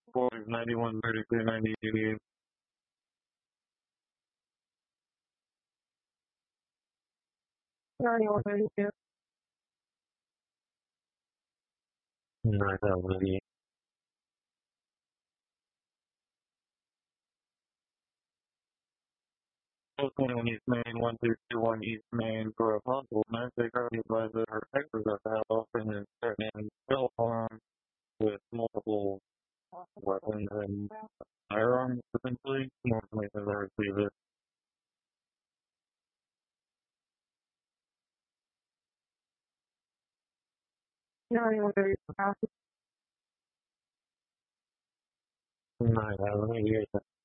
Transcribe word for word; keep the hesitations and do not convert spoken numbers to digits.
Boys ninety-one thirty-three ninety eighty-eight. ninety-one thirty-two. nine thousand eighty-eight. twenty-one East Main, one three two one East Main for a possible domestic. I advise that her papers are found often and threatening self-harm with multiple weapons and firearms, potentially. More information I received it. ninety-one thirty-two. nine thousand eighty-eight.